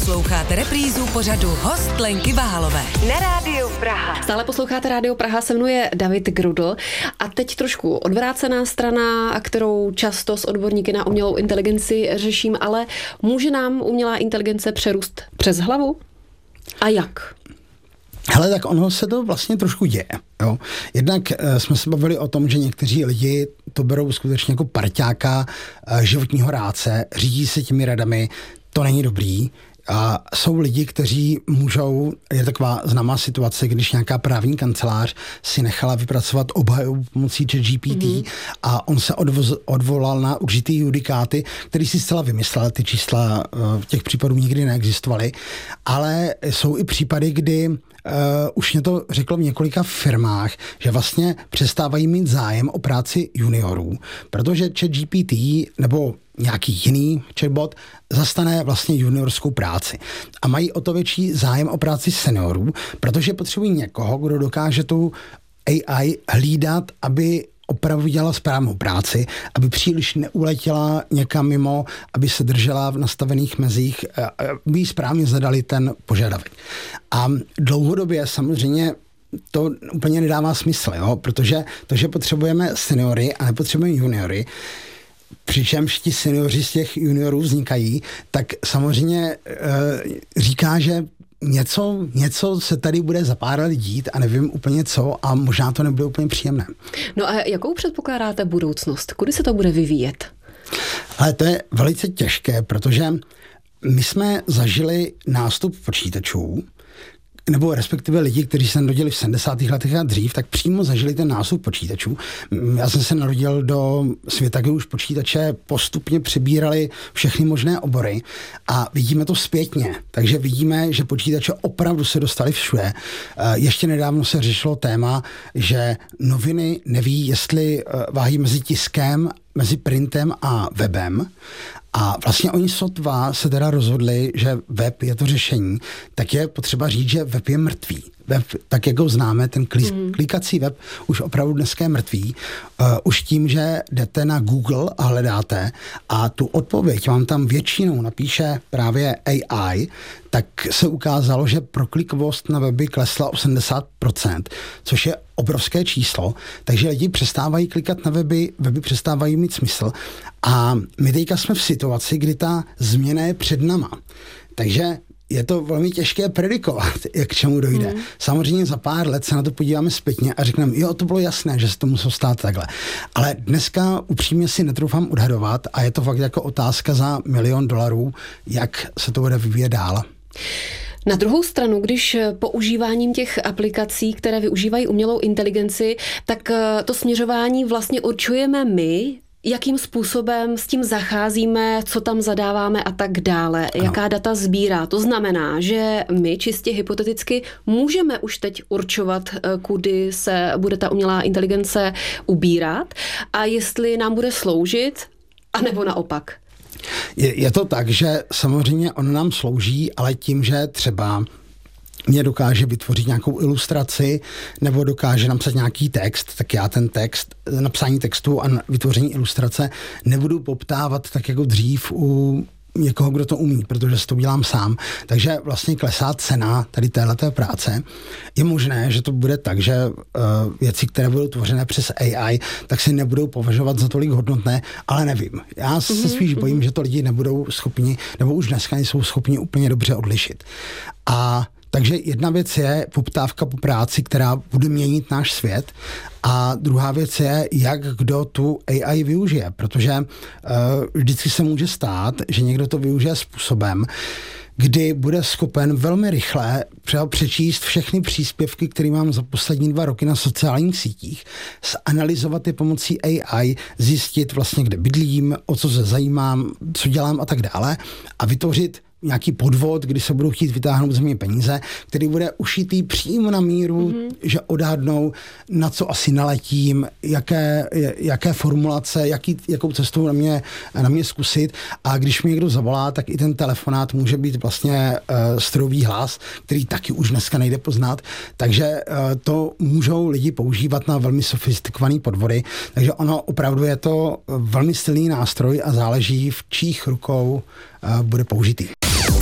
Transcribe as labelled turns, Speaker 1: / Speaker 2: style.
Speaker 1: Posloucháte reprízu pořadu Host Lenky Váhalové na Rádiu Praha.
Speaker 2: Stále posloucháte Rádio Praha, se jmenuje David Grudl a teď trošku odvrácená strana, kterou často s odborníky na umělou inteligenci řeším, ale může nám umělá inteligence přerůst přes hlavu? A jak?
Speaker 3: Hele, tak ono se to vlastně trošku děje. Jo. Jednak jsme se bavili o tom, že někteří lidi to berou skutečně jako parťáka životního rádce, řídí se těmi radami, to není dobrý. A jsou lidi, kteří můžou, je taková známá situace, když nějaká právní kancelář si nechala vypracovat obhajobu pomocí ChatGPT a on se odvolal na určitý judikáty, který si zcela vymyslel, ty čísla v těch případů nikdy neexistovaly, ale jsou i případy, kdy už mě to řeklo v několika firmách, že vlastně přestávají mít zájem o práci juniorů, protože ChatGPT nebo nějaký jiný chatbot zastane vlastně juniorskou práci. A mají o to větší zájem o práci seniorů, protože potřebují někoho, kdo dokáže tu AI hlídat, aby opravdu dělala správnou práci, aby příliš neuletěla někam mimo, aby se držela v nastavených mezích, aby správně zadali ten požadavek. A dlouhodobě samozřejmě to úplně nedává smysl, jo? Protože to, že potřebujeme seniory a nepotřebujeme juniory, přičemž ti seniori z těch juniorů vznikají, tak samozřejmě říká, že něco se tady bude za pár let dít a nevím úplně co a možná to nebude úplně příjemné.
Speaker 2: No a jakou předpokládáte budoucnost? Kudy se to bude vyvíjet?
Speaker 3: Ale to je velice těžké, protože my jsme zažili nástup počítačů, nebo respektive lidi, kteří se narodili v 70. letech a dřív, tak přímo zažili ten nástup počítačů. Já jsem se narodil do světa, kde už počítače postupně přebírali všechny možné obory a vidíme to zpětně. Takže vidíme, že počítače opravdu se dostaly všude. Ještě nedávno se řešilo téma, že noviny neví, jestli váhají mezi tiskem, mezi printem a webem. A vlastně oni sotva se teda rozhodli, že web je to řešení, tak je potřeba říct, že web je mrtvý. Web, tak jak ho známe, ten klikací web už opravdu dneska je mrtvý. Už tím, že jdete na Google a hledáte a tu odpověď vám tam většinou napíše právě AI, tak se ukázalo, že proklikovost na weby klesla 80%, což je obrovské číslo, takže lidi přestávají klikat na weby přestávají mít smysl a my teďka jsme v situaci, kdy ta změna je před náma. Takže je to velmi těžké predikovat, jak k čemu dojde. Samozřejmě za pár let se na to podíváme zpětně a řekneme, jo, to bylo jasné, že se to muselo stát takhle. Ale dneska upřímně si netroufám odhadovat a je to fakt jako otázka za $1 milion, jak se to bude vyvíjet dál.
Speaker 2: Na druhou stranu, když používáním těch aplikací, které využívají umělou inteligenci, tak to směřování vlastně určujeme my, jakým způsobem s tím zacházíme, co tam zadáváme a tak dále, jaká data sbírá. To znamená, že my čistě hypoteticky můžeme už teď určovat, kudy se bude ta umělá inteligence ubírat a jestli nám bude sloužit, anebo naopak.
Speaker 3: Je to tak, že samozřejmě on nám slouží, ale tím, že třeba mě dokáže vytvořit nějakou ilustraci nebo dokáže napsat nějaký text, tak já ten text, napsání textu a vytvoření ilustrace nebudu poptávat tak jako dřív u někoho, kdo to umí, protože si to dělám sám. Takže vlastně klesá cena tady téhleté práce. Je možné, že to bude tak, že věci, které budou tvořené přes AI, tak si nebudou považovat za tolik hodnotné, ale nevím. Já se spíš bojím, že to lidi nebudou schopni, nebo už dneska nejsou schopni úplně dobře odlišit. A takže jedna věc je poptávka po práci, která bude měnit náš svět a druhá věc je, jak kdo tu AI využije, protože vždycky se může stát, že někdo to využije způsobem, kdy bude schopen velmi rychle přečíst všechny příspěvky, které mám za poslední 2 roky na sociálních sítích, zanalyzovat je pomocí AI, zjistit vlastně, kde bydlím, o co se zajímám, co dělám a tak dále a vytvořit nějaký podvod, kdy se budou chtít vytáhnout ze mě peníze, který bude ušitý přímo na míru, že odhadnou, na co asi naletím, jaké formulace, jakou cestou na mě zkusit a když mi někdo zavolá, tak i ten telefonát může být vlastně strojový hlas, který taky už dneska nejde poznat, takže to můžou lidi používat na velmi sofistikované podvody, takže ono opravdu je to velmi silný nástroj a záleží v čích rukou bude použitý.